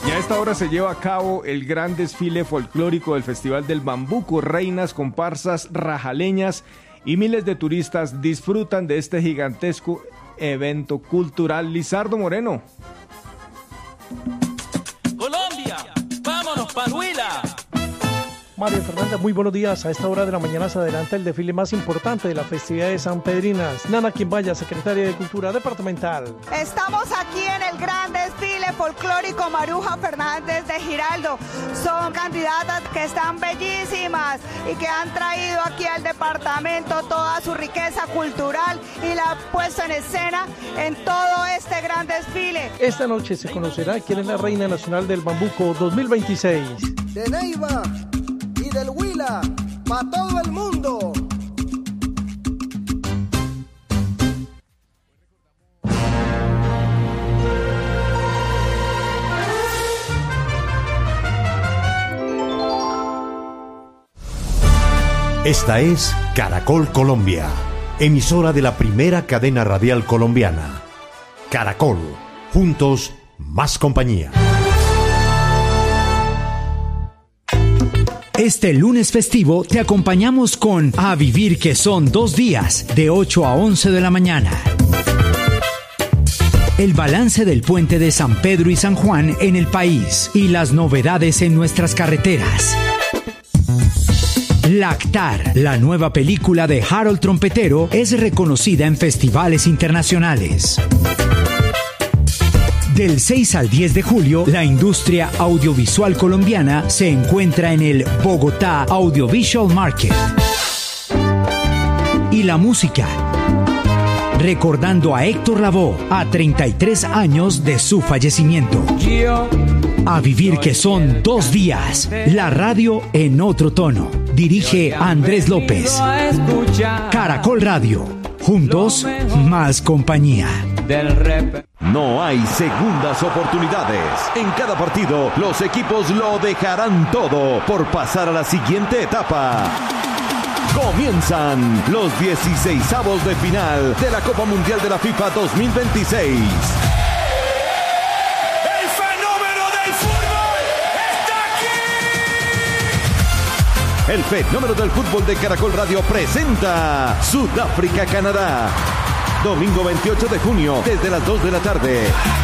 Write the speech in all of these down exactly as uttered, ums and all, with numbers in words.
Y a esta hora se lleva a cabo el gran desfile folclórico del Festival del Bambuco. Reinas, comparsas, rajaleñas y miles de turistas disfrutan de este gigantesco evento cultural. Lizardo Moreno. Colombia, vámonos para Huila. María Fernanda, muy buenos días. A esta hora de la mañana se adelanta el desfile más importante de la festividad de San Pedrinas. Nana Quimbaya, secretaria de Cultura Departamental. Estamos aquí en el gran desfile folclórico Maruja Fernández de Giraldo. Son candidatas que están bellísimas y que han traído aquí al departamento toda su riqueza cultural y la han puesto en escena en todo este gran desfile. Esta noche se conocerá quién es la Reina Nacional del Bambuco dos mil veintiséis. De Neiva y del Huila, para todo el mundo. Esta es Caracol Colombia, emisora de la primera cadena radial colombiana. Caracol, juntos, más compañía. Este lunes festivo te acompañamos con A Vivir, que son dos días, de ocho a once de la mañana. El balance del puente de San Pedro y San Juan en el país y las novedades en nuestras carreteras. Lactar, la nueva película de Harold Trompetero, es reconocida en festivales internacionales. Del seis al diez de julio, la industria audiovisual colombiana se encuentra en el Bogotá Audiovisual Market. Y la música, recordando a Héctor Lavoe a treinta y tres años de su fallecimiento. A Vivir, que son dos días, la radio en otro tono. Dirige Andrés López. Caracol Radio, juntos, más compañía. No hay segundas oportunidades. En cada partido, los equipos lo dejarán todo por pasar a la siguiente etapa. Comienzan los dieciseisavos de final de la Copa Mundial de la FIFA dos mil veintiséis. ¡El fenómeno del fútbol está aquí! El fenómeno del fútbol de Caracol Radio presenta Sudáfrica-Canadá. Domingo veintiocho de junio, desde las dos de la tarde.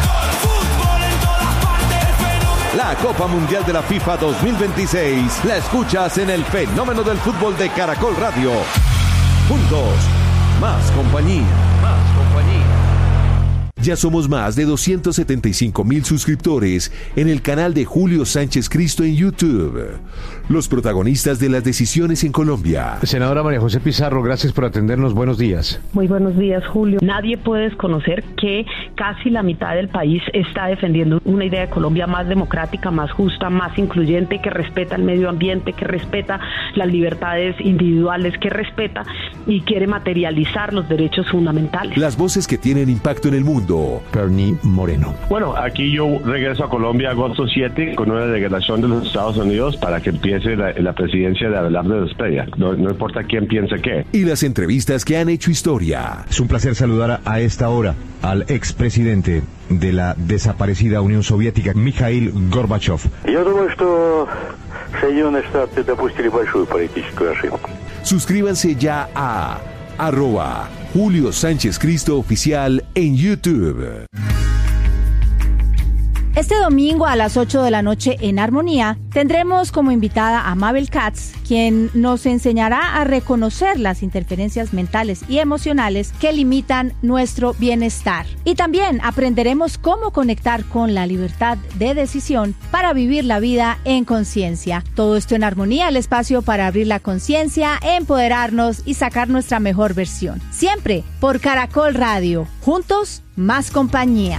La Copa Mundial de la FIFA dos mil veintiséis la escuchas en el fenómeno del fútbol de Caracol Radio. Juntos, más compañía. Más compañía. Ya somos más de doscientos setenta y cinco mil suscriptores en el canal de Julio Sánchez Cristo en YouTube. Los protagonistas de las decisiones en Colombia. Senadora María José Pizarro, gracias por atendernos. Buenos días. Muy buenos días, Julio. Nadie puede desconocer que casi la mitad del país está defendiendo una idea de Colombia más democrática, más justa, más incluyente, que respeta el medio ambiente, que respeta las libertades individuales, que respeta y quiere materializar los derechos fundamentales. Las voces que tienen impacto en el mundo. Bernie Moreno. Bueno, aquí yo regreso a Colombia agosto siete con una delegación de los Estados Unidos para que empiece La, la presidencia de Abelardo Despella. No, no importa quién piense qué. Y las entrevistas que han hecho historia. Es un placer saludar a esta hora al expresidente de la desaparecida Unión Soviética, Mikhail Gorbachev. Я думаю, что Соединенные Штаты допустили большую политическую ошибку. Suscríbanse ya a arroba Julio Sánchez Cristo Oficial en YouTube. Este domingo a las ocho de la noche en Armonía tendremos como invitada a Mabel Katz, quien nos enseñará a reconocer las interferencias mentales y emocionales que limitan nuestro bienestar. Y también aprenderemos cómo conectar con la libertad de decisión para vivir la vida en conciencia. Todo esto en Armonía, el espacio para abrir la conciencia, empoderarnos y sacar nuestra mejor versión. Siempre por Caracol Radio. Juntos, más compañía.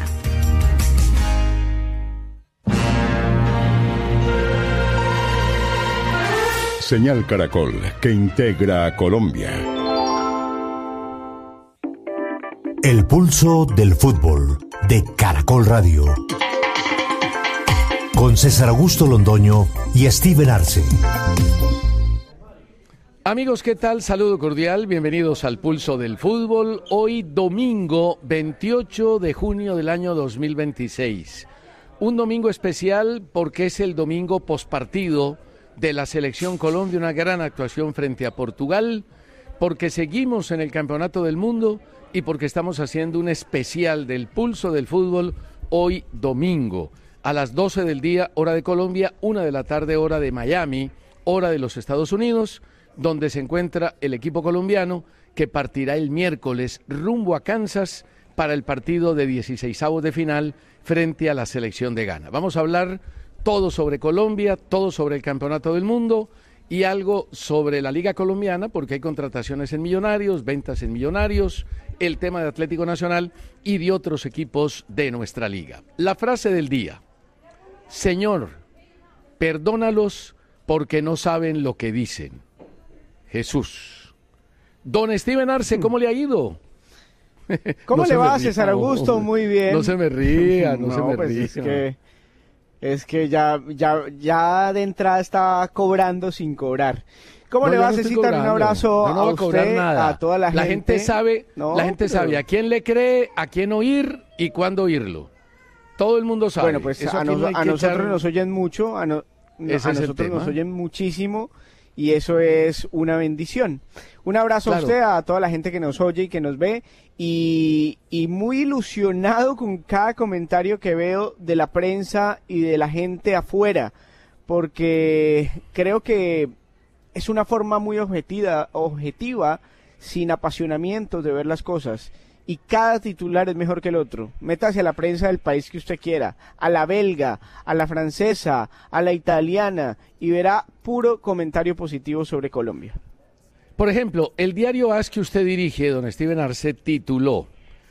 Señal Caracol, que integra a Colombia. El pulso del fútbol de Caracol Radio. Con César Augusto Londoño y Steven Arce. Amigos, ¿qué tal? Saludo cordial, bienvenidos al Pulso del Fútbol. Hoy domingo veintiocho de junio del año dos mil veintiséis. Un domingo especial porque es el domingo pospartido de la Selección Colombia, una gran actuación frente a Portugal, porque seguimos en el Campeonato del Mundo y porque estamos haciendo un especial del Pulso del Fútbol hoy domingo, a las doce del día, hora de Colombia, una de la tarde, hora de Miami, hora de los Estados Unidos, donde se encuentra el equipo colombiano que partirá el miércoles rumbo a Kansas para el partido de dieciseisavos de final frente a la selección de Ghana. Vamos a hablar todo sobre Colombia, todo sobre el Campeonato del Mundo y algo sobre la Liga Colombiana, porque hay contrataciones en Millonarios, ventas en Millonarios, el tema de Atlético Nacional y de otros equipos de nuestra liga. La frase del día: Señor, perdónalos porque no saben lo que dicen. Jesús. Don Steven Arce, ¿cómo le ha ido? ¿Cómo No le va, ría, César Augusto? no, Muy bien. No se me ría, no, no se me pues ría. Es que, es que ya, ya, ya de entrada está cobrando sin cobrar. ¿Cómo No, le yo va, no estoy Cecita? Un cobrando. abrazo Yo no a voy a cobrar usted, nada. a toda la, La gente. gente sabe, No, la gente pero- sabe a quién le cree, a quién oír y cuándo oírlo. Todo el mundo sabe. Bueno, pues Eso a, aquí nos- no hay a que nosotros echar- nos oyen mucho, a, no- Ese a es el nosotros nos tema. oyen muchísimo y eso es una bendición. Un abrazo Claro. a usted, a toda la gente que nos oye y que nos ve y, y muy ilusionado con cada comentario que veo de la prensa y de la gente afuera, porque creo que es una forma muy objetiva, objetiva, sin apasionamientos de ver las cosas. Y cada titular es mejor que el otro. Métase a la prensa del país que usted quiera, a la belga, a la francesa, a la italiana, y verá puro comentario positivo sobre Colombia. Por ejemplo, el diario A S que usted dirige, don Steven Arce, tituló: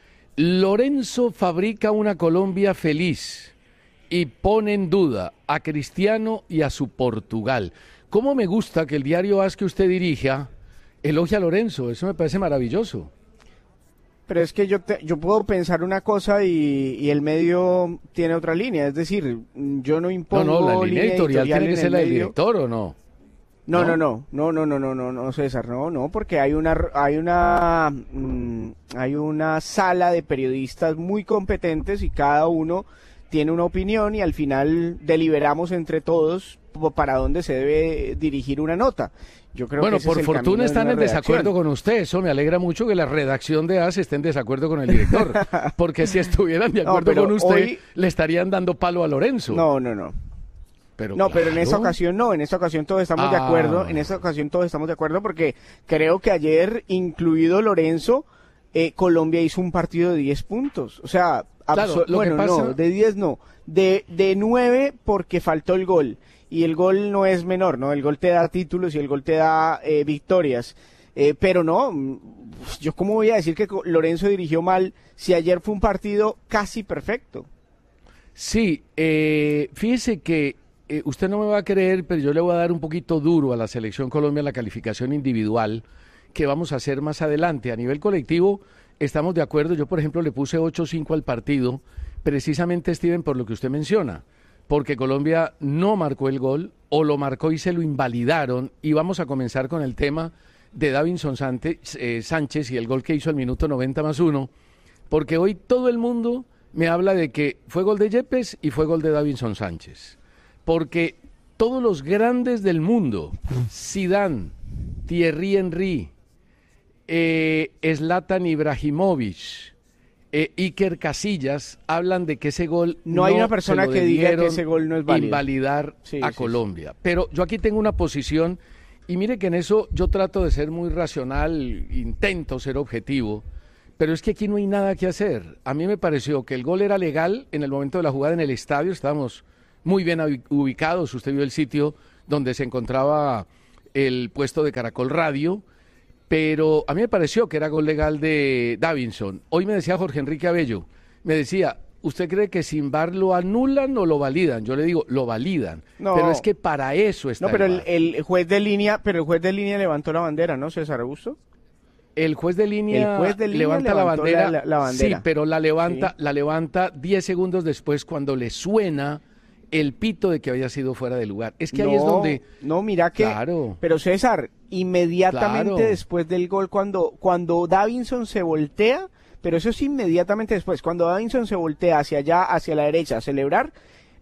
Lorenzo fabrica una Colombia feliz y pone en duda a Cristiano y a su Portugal. ¿Cómo me gusta que el diario A S que usted dirija elogie a Lorenzo? Eso me parece maravilloso. Pero es que yo te- yo puedo pensar una cosa y, y el medio tiene otra línea. Es decir, yo no No, impongo no, la línea editorial tiene en que el ser la del medio. director, ¿o no? No, ¿No? no, no, no, no, no, no, no, no, César, no, no, porque hay una, hay una, mm, hay una sala de periodistas muy competentes y cada uno tiene una opinión y al final deliberamos entre todos po- para dónde se debe dirigir una nota. Yo creo Bueno, que ese por es el fortuna camino de están una en desacuerdo redacción. con usted. Eso me alegra mucho que la redacción de A S esté en desacuerdo con el director. Porque si estuvieran de No, acuerdo pero con usted, hoy- le estarían dando palo a Lorenzo. No, no, no. Pero No, pero en claro. esta ocasión no, en esta ocasión todos estamos de Ah. acuerdo, en esta ocasión todos estamos de acuerdo porque creo que ayer, incluido Lorenzo, eh, Colombia hizo un partido de diez puntos. O sea, Claro, abso- lo que bueno, pasa- no, de diez no, de, de nueve porque faltó el gol. Y el gol no es menor, ¿no? El gol te da títulos y el gol te da eh, victorias. Eh, pero no, mm, yo cómo voy a decir que Co- Lorenzo dirigió mal si ayer fue un partido casi perfecto. Sí, eh, fíjese que eh, usted no me va a creer, pero yo le voy a dar un poquito duro a la Selección Colombia la calificación individual que vamos a hacer más adelante. A nivel colectivo estamos de acuerdo. Yo, por ejemplo, le puse ocho cinco al partido, precisamente, Steven, por lo que usted menciona, porque Colombia no marcó el gol o lo marcó y se lo invalidaron. Y vamos a comenzar con el tema de Davinson Sante- eh, Sánchez y el gol que hizo al minuto noventa más uno, porque hoy todo el mundo me habla de que fue gol de Yepes y fue gol de Davinson Sánchez, porque todos los grandes del mundo, Zidane, Thierry Henry, eh, Zlatan Ibrahimovic, eh, Iker Casillas, hablan de que ese gol No hay una persona se lo que diga que debieron ese gol no es válido. invalidar Sí, a sí, Colombia. Pero yo aquí tengo una posición y mire que en eso yo trato de ser muy racional, intento ser objetivo, pero es que aquí no hay nada que hacer. A mí me pareció que el gol era legal en el momento de la jugada en el estadio, estábamos muy bien ubi- ubicados, usted vio el sitio donde se encontraba el puesto de Caracol Radio, pero a mí me pareció que era gol legal de Davinson. Hoy me decía Jorge Enrique Abello, me decía, ¿usted cree que sin V A R lo anulan o lo validan? Yo le digo, lo validan, No. pero es que para eso está No, pero el el, V A R. el juez de línea, pero el juez de línea levantó la bandera, ¿no, César Augusto? El juez de línea, El juez de línea levanta la levantó bandera, la- la bandera. sí, pero la levanta, Sí. la levanta diez segundos después cuando le suena el pito de que había sido fuera de lugar. Es que ahí es No, donde... No, mira que... Claro. Pero César, inmediatamente Claro. después del gol, cuando, cuando Davinson se voltea, pero eso es inmediatamente después, cuando Davinson se voltea hacia allá, hacia la derecha, a celebrar,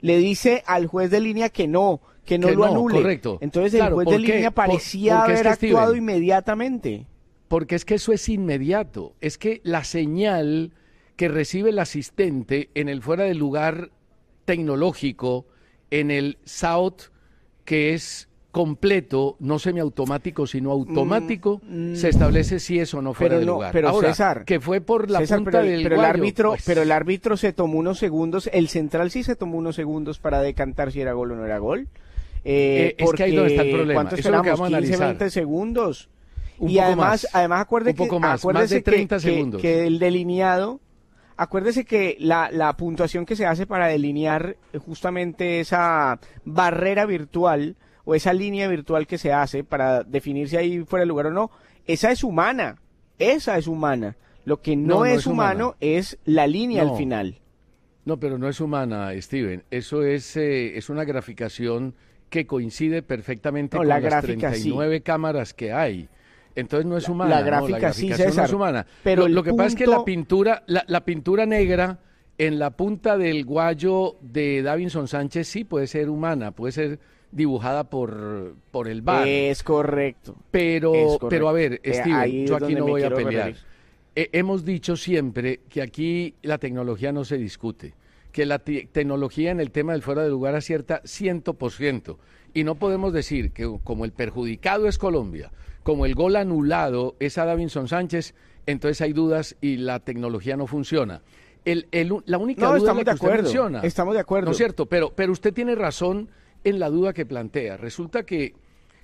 le dice al juez de línea que no, que no que lo no, anule. Correcto. Entonces Claro, el juez ¿por de qué? línea Por- parecía porque es haber que, actuado Steven, inmediatamente. Porque es que eso es inmediato. Es que la señal que recibe el asistente en el fuera de lugar tecnológico, en el South, que es completo, no semiautomático, sino automático, Mm, mm, se establece si es o no fuera pero de no, lugar. pero Ahora, César, que fue por la César, punta pero, del pero el guayo, árbitro, pues, pero el árbitro se tomó unos segundos, el central sí se tomó unos segundos para decantar si era gol o no era gol. Eh, Eh, es que ahí donde está el porque, problema. ¿cuánto Eso es lo que esperamos? vamos a quince, analizar. veinte segundos. Un y poco además, más, además acuerde un poco que, más, más de acuérdese que- treinta que, segundos. que el delineado, acuérdese que la, la puntuación que se hace para delinear justamente esa barrera virtual o esa línea virtual que se hace para definir si ahí fuera el lugar o no, esa es humana, esa es humana. Lo que no, No, no es, es humana. humano es la línea No. al final. No, pero no es humana, Steven. Eso es, eh, es una graficación que coincide perfectamente No, con la las gráfica treinta y nueve cámaras que hay. Entonces no es humana. la no, gráfica sí, graficación César, no es humana. pero lo, el lo que pasa es que punto- la pintura, la, la pintura negra en la punta del guayo de Davinson Sánchez sí puede ser humana, puede ser dibujada por, por el V A R. Es correcto. Pero, Es correcto. pero a ver, Eh, Steven, ahí yo es aquí donde no me voy a quiero pelear. referir. Eh, hemos dicho siempre que aquí la tecnología no se discute, que la te- tecnología en el tema del fuera de lugar acierta cien por ciento. Y no podemos decir que como el perjudicado es Colombia, como el gol anulado es a Davinson Sánchez, entonces hay dudas y la tecnología no funciona. El, el- la única No, duda estamos es la de que usted acuerdo, menciona. estamos de acuerdo. No es cierto, pero, pero usted tiene razón en la duda que plantea. Resulta que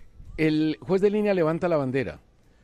el juez de línea levanta la bandera,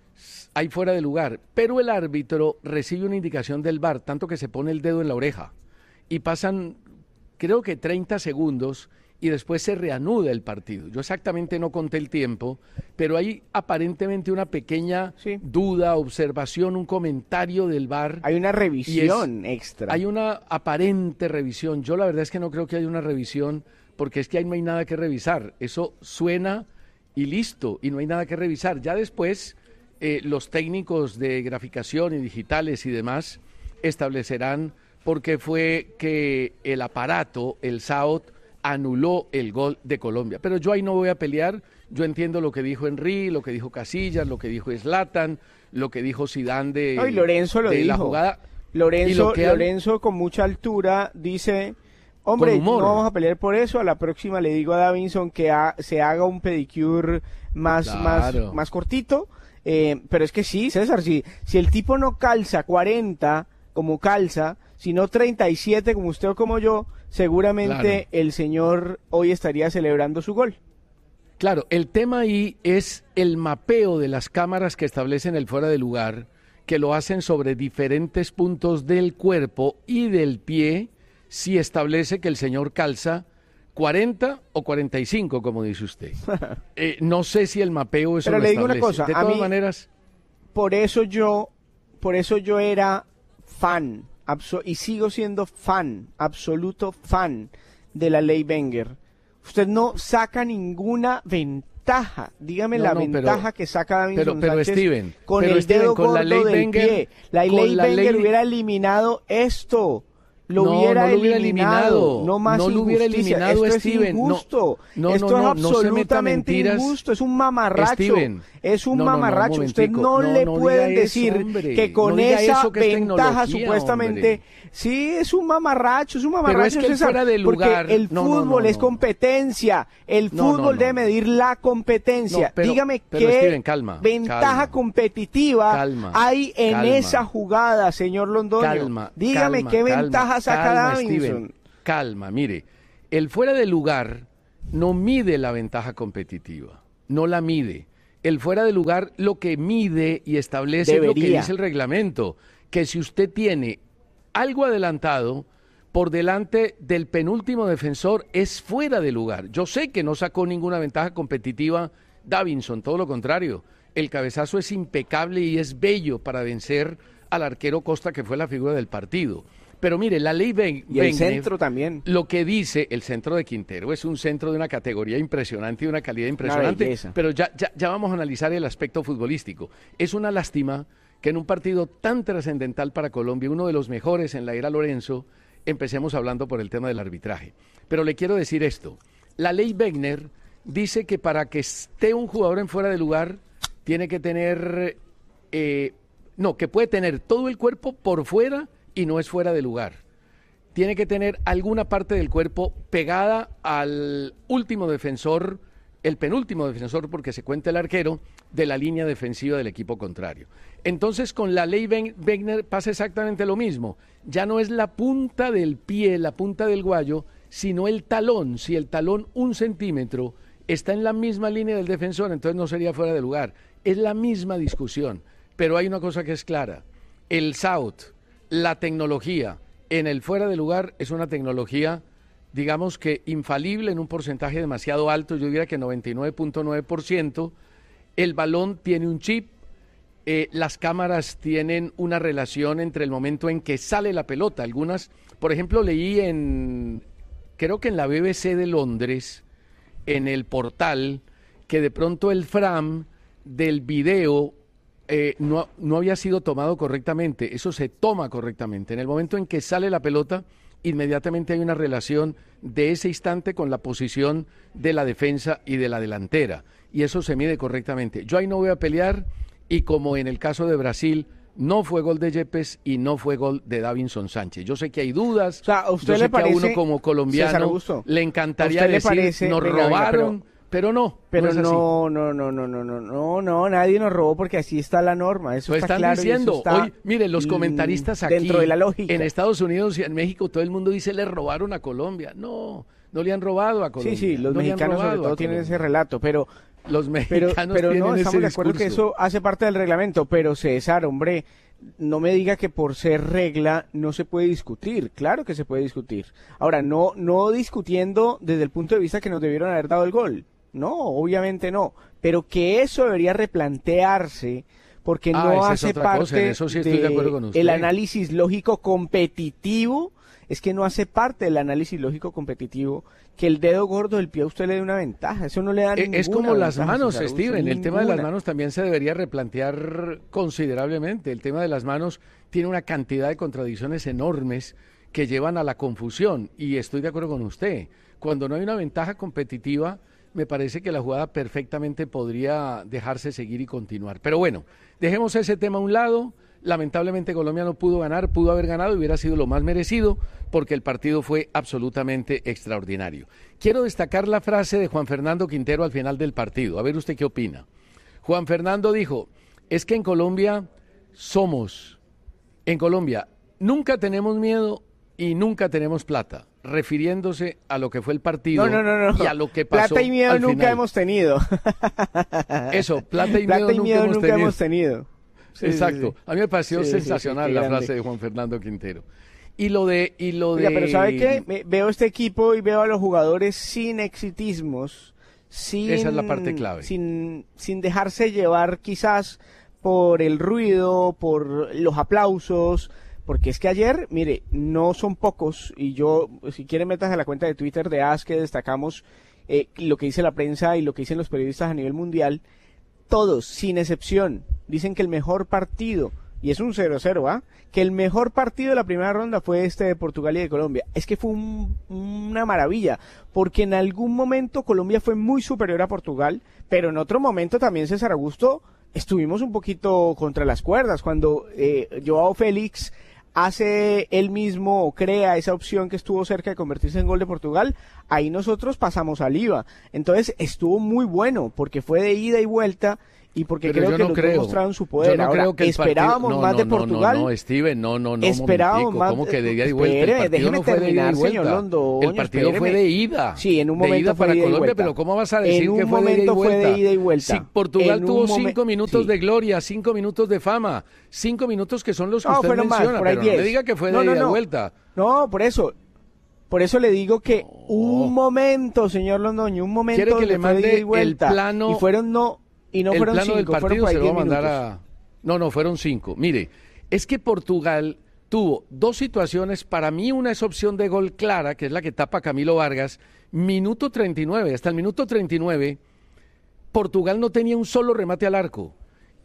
hay fuera de lugar, pero el árbitro recibe una indicación del V A R, tanto que se pone el dedo en la oreja, y pasan, creo que treinta segundos, y después se reanuda el partido. Yo exactamente no conté el tiempo, pero hay aparentemente una pequeña duda, observación, un comentario del V A R. Hay una y es- revisión extra. Hay una aparente revisión. Yo la verdad es que no creo que haya una revisión, porque es que ahí no hay nada que revisar. Eso suena y listo, y no hay nada que revisar. Ya después, eh, los técnicos de graficación y digitales y demás establecerán por qué fue que el aparato, el S A O T, anuló el gol de Colombia. Pero yo ahí no voy a pelear. Yo entiendo lo que dijo Henry, lo que dijo Casillas, lo que dijo Zlatan, lo que dijo Zidane de, No, y Lorenzo lo de dijo. la jugada. Y Lorenzo, lo que han- Lorenzo con mucha altura dice, hombre, Con humor. no vamos a pelear por eso, a la próxima le digo a Davinson que ha- se haga un pedicure más, Claro. más, más cortito, eh, pero es que sí, César, si, si el tipo no calza cuarenta como calza, sino treinta y siete como usted o como yo, seguramente Claro. el señor hoy estaría celebrando su gol. Claro, el tema ahí es el mapeo de las cámaras que establecen el fuera de lugar, que lo hacen sobre diferentes puntos del cuerpo y del pie, si establece que el señor calza cuarenta o cuarenta y cinco, como dice usted. Eh, no sé si el mapeo eso Pero lo le digo una establece. cosa, De a todas mí- maneras, Por eso yo, por eso yo era fan, abso- y sigo siendo fan, absoluto fan de la ley Wenger. Usted no saca ninguna ventaja. Dígame No, la no, pero- ventaja que saca Davinson pero- pero, Sánchez Steven, con pero, el Steven, dedo con la gordo ley del Wenger, pie. La con ley la Wenger ley- hubiera eliminado esto. Lo No, hubiera, no lo hubiera eliminado, eliminado. no más No lo hubiera injusticia. eliminado, Esto Steven. es No, injusto. no, Esto no, no, es no se meta absolutamente mentiras. injusto. Es un mamarracho. Steven, es un no, no, no, un mamarracho. Usted momentico. no, No, le no pueden diga eso, decir hombre. que con No diga esa eso que es ventaja tecnología, supuestamente. hombre. Sí, es un mamarracho, es un mamarracho. Pero es que el César, fuera de lugar- porque el no, no, fútbol no, es no. competencia. El No, no, fútbol no, debe no. medir la competencia. No, pero- Dígame pero, qué Steven, calma, ventaja calma. competitiva Calma, hay en calma. esa jugada, señor Londoño. Calma, Dígame calma, qué calma, ventaja saca calma, Davinson. Steven, calma, mire, el fuera de lugar no mide la ventaja competitiva, no la mide. El fuera de lugar lo que mide y establece es lo que Debería. dice el reglamento, que si usted tiene algo adelantado por delante del penúltimo defensor es fuera de lugar. Yo sé que no sacó ninguna ventaja competitiva Davinson, todo lo contrario. El cabezazo es impecable y es bello para vencer al arquero Costa, que fue la figura del partido. Pero mire, la ley Ben- Y el Wenger, centro también. lo que dice el centro de Quintero es un centro de una categoría impresionante y una calidad impresionante, belleza. pero ya, ya, ya vamos a analizar el aspecto futbolístico. Es una lástima que en un partido tan trascendental para Colombia, uno de los mejores en la era Lorenzo, empecemos hablando por el tema del arbitraje. Pero le quiero decir esto, la ley Wegner dice que para que esté un jugador en fuera de lugar, tiene que tener, eh, no, que puede tener todo el cuerpo por fuera y no es fuera de lugar. Tiene que tener alguna parte del cuerpo pegada al último defensor, el penúltimo defensor, porque se cuenta el arquero, de la línea defensiva del equipo contrario. Entonces, con la ley Wegner pasa exactamente lo mismo. Ya no es la punta del pie, la punta del guayo, sino el talón. Si el talón un centímetro está en la misma línea del defensor, entonces no sería fuera de lugar. Es la misma discusión, pero hay una cosa que es clara. El S A U T, la tecnología en el fuera de lugar es una tecnología, digamos que infalible en un porcentaje demasiado alto, yo diría que noventa y nueve punto nueve por ciento. El balón tiene un chip, eh, las cámaras tienen una relación entre el momento en que sale la pelota. Algunas, por ejemplo, leí en, creo que en la B B C de Londres, en el portal, que de pronto el frame del video eh, no, no había sido tomado correctamente. Eso se toma correctamente. En el momento en que sale la pelota, inmediatamente hay una relación de ese instante con la posición de la defensa y de la delantera. Y eso se mide correctamente. Yo ahí no voy a pelear, y como en el caso de Brasil, no fue gol de Yepes y no fue gol de Davinson Sánchez. Yo sé que hay dudas. O sea, ¿a usted yo sé le parece, que a uno como colombiano le encantaría le decir, parece, nos venga, robaron, venga, pero, pero no. Pero no, es no, no, no, no, no, no, no, no, nadie nos robó porque así está la norma. Eso Lo está están claro diciendo. y eso está Hoy, mire, los comentaristas aquí, dentro de la lógica. en Estados Unidos y en México, todo el mundo dice le robaron a Colombia. No, no le han robado a Colombia. Sí, sí, los no mexicanos sobre todo tienen ese relato, pero los mexicanos pero, pero tienen no, estamos ese de acuerdo discurso. que eso hace parte del reglamento, pero César, hombre, no me diga que por ser regla no se puede discutir. Claro que se puede discutir. Ahora, no, no discutiendo desde el punto de vista que nos debieron haber dado el gol. No, obviamente no. Pero que eso debería replantearse porque Ah, no esa es hace otra parte cosa, en eso sí estoy de acuerdo con usted. del análisis lógico competitivo. Es que no hace parte del análisis lógico competitivo que el dedo gordo del pie a usted le dé una ventaja. Eso no le da Eh, ninguna Es como las ventaja, manos, César, Steven. El tema de ninguna. las manos también se debería replantear considerablemente. El tema de las manos tiene una cantidad de contradicciones enormes que llevan a la confusión. Y estoy de acuerdo con usted. Cuando no hay una ventaja competitiva, me parece que la jugada perfectamente podría dejarse seguir y continuar. Pero bueno, dejemos ese tema a un lado. Lamentablemente Colombia no pudo ganar, pudo haber ganado y hubiera sido lo más merecido porque el partido fue absolutamente extraordinario. Quiero destacar la frase de Juan Fernando Quintero al final del partido. A ver usted qué opina. Juan Fernando dijo, es que en Colombia somos, en Colombia nunca tenemos miedo y nunca tenemos plata, refiriéndose a lo que fue el partido No, no, no, no. y a lo que pasó Plata y miedo al nunca final. hemos tenido. Eso, plata y Plata miedo, y miedo nunca, nunca hemos hemos tenido. tenido. Sí, Exacto. sí, sí. A mí me pareció Sí, sí, sensacional sí, qué la grande. frase de Juan Fernando Quintero. Y lo de... Y lo Oiga, de... pero ¿sabe qué? Me- Veo este equipo y veo a los jugadores sin exitismos, sin, Esa es la parte clave. sin, sin dejarse llevar quizás por el ruido, por los aplausos, porque es que ayer, mire, no son pocos, y yo, si quieren metas a la cuenta de Twitter de A S que destacamos eh, lo que dice la prensa y lo que dicen los periodistas a nivel mundial, todos, sin excepción, dicen que el mejor partido, y es un cero cero, ¿ah? Que el mejor partido de la primera ronda fue este de Portugal y de Colombia. Es que fue un- una maravilla, porque en algún momento Colombia fue muy superior a Portugal, pero en otro momento también, César Augusto, estuvimos un poquito contra las cuerdas, cuando eh, Joao Félix hace él mismo o crea esa opción que estuvo cerca de convertirse en gol de Portugal, ahí nosotros pasamos al I V A. Entonces estuvo muy bueno, porque fue de ida y vuelta, y porque Pero creo yo que no los creo. dos mostraron su poder. Yo no Ahora, creo que el esperábamos partido- no, más no, de no, Portugal. No, no, Steven, no, no, no, Esperábamos momentico, más. ¿cómo que de ida y vuelta? Espere, El partido déjeme no fue de ida y terminar, vuelta. señor Londoño, El partido espéreme. fue de ida. Sí, en un de momento ida fue para de ida y Colombia, vuelta. pero ¿cómo vas a decir En un que fue de ida y momento fue vuelta? de ida y vuelta. Si Portugal En un tuvo momen- cinco minutos sí. de gloria, cinco minutos de fama, cinco minutos que son los que No, usted fueron más, menciona, por ahí pero no me diez. diga que fue de No, no, ida y no. vuelta. No, por eso. Por eso le digo que un momento, señor Londoño, un momento ¿Quiere que donde le fue de mande ida y vuelta. el plano- Y fueron no, y no el fueron plano del cinco, fueron partido por ahí se lo va a diez mandar minutos. a... No, no, fueron cinco. Mire, es que Portugal tuvo dos situaciones, para mí una es opción de gol clara, que es la que tapa Camilo Vargas, minuto treinta y nueve, hasta el minuto treinta y nueve, Portugal no tenía un solo remate al arco.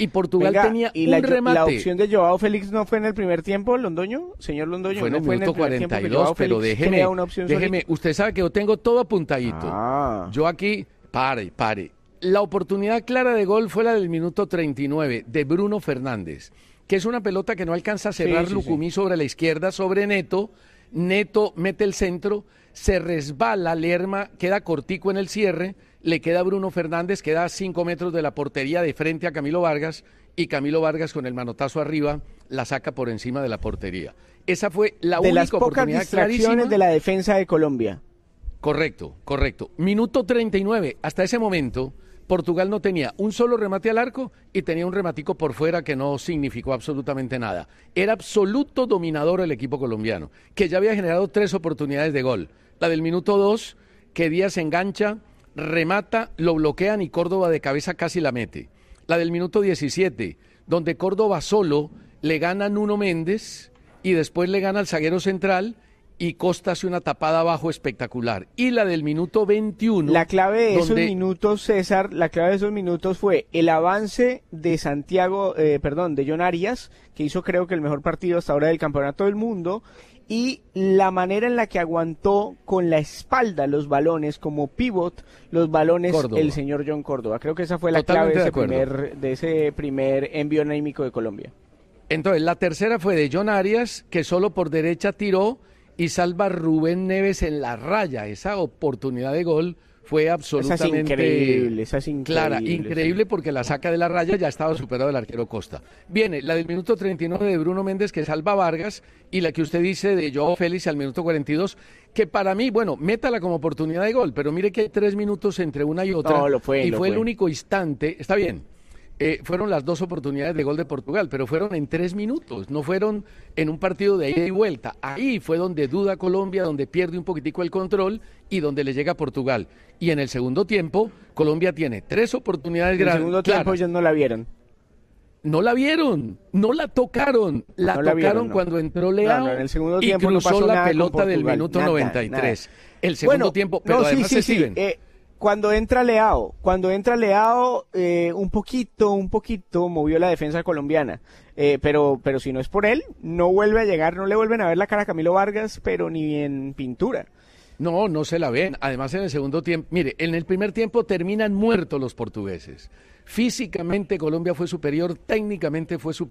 Y Portugal Venga, tenía ¿y un la, remate. la opción de Joao Félix no fue en el primer tiempo, Londoño? Señor Londoño, Fue en ¿no el fue en el minuto primer tiempo cuarenta y que Joao dos, pero Félix déjeme, crea una opción déjeme, solito? usted sabe que yo tengo todo apuntadito. Ah. Yo aquí, pare, pare. La oportunidad clara de gol fue la del minuto treinta y nueve de Bruno Fernández, que es una pelota que no alcanza a cerrar Sí, sí, Lucumí sí. sobre la izquierda, sobre Neto. Neto mete el centro, se resbala, Lerma queda cortico en el cierre, le queda Bruno Fernández, queda a cinco metros de la portería de frente a Camilo Vargas, y Camilo Vargas con el manotazo arriba la saca por encima de la portería. Esa fue la de única las pocas oportunidad distracciones clarísima. de la defensa de Colombia. Correcto, correcto. Minuto treinta y nueve. Hasta ese momento, Portugal no tenía un solo remate al arco y tenía un rematico por fuera que no significó absolutamente nada. Era absoluto dominador el equipo colombiano, que ya había generado tres oportunidades de gol. La del minuto dos, que Díaz engancha, remata, lo bloquean y Córdoba de cabeza casi la mete. La del minuto diecisiete, donde Córdoba solo le gana a Nuno Méndez y después le gana al zaguero central y Costa hace una tapada abajo espectacular. Y la del minuto veintiuno. La clave de esos donde... minutos, César, la clave de esos minutos fue el avance de Santiago, eh, perdón, de John Arias, que hizo creo que el mejor partido hasta ahora del Campeonato del Mundo, y la manera en la que aguantó con la espalda los balones, como pivot, los balones Córdoba. el señor John Córdoba. Creo que esa fue la Totalmente clave de de ese, acuerdo. primer, de ese primer envío anímico de Colombia. Entonces, la tercera fue de John Arias, que solo por derecha tiró y salva a Rubén Neves en la raya. Esa oportunidad de gol fue absolutamente Esa es increíble, esa es clara, increíble, increíble porque la saca de la raya, ya estaba superado el arquero Costa. Viene la del minuto treinta y nueve de Bruno Méndez, que salva a Vargas, y la que usted dice de Joao Félix al minuto cuarenta y dos, que para mí, bueno, métala como oportunidad de gol, pero mire que hay tres minutos entre una y otra, No, lo fue, y lo fue el fue. único instante, está bien, Eh, fueron las dos oportunidades de gol de Portugal, pero fueron en tres minutos, no fueron en un partido de ida y vuelta. Ahí fue donde duda Colombia, donde pierde un poquitico el control y donde le llega a Portugal. Y en el segundo tiempo, Colombia tiene tres oportunidades En el grandes. segundo tiempo ellos no la vieron. No la vieron, no la tocaron, la No la tocaron vieron, no. cuando entró No, Leao no, en el segundo y tiempo no cruzó pasó la nada con pelota del Portugal, minuto nada, noventa y tres. nada. El segundo Bueno, tiempo, pero no, sí, además sí, sí, Steven, eh, cuando entra Leao, cuando entra Leao, eh, un poquito, un poquito movió la defensa colombiana, eh, pero, pero si no es por él, no vuelve a llegar, no le vuelven a ver la cara a Camilo Vargas, pero ni en pintura. No, no se la ven. Además, en el segundo tiempo, mire, en el primer tiempo terminan muertos los portugueses. Físicamente Colombia fue superior, técnicamente fue superior.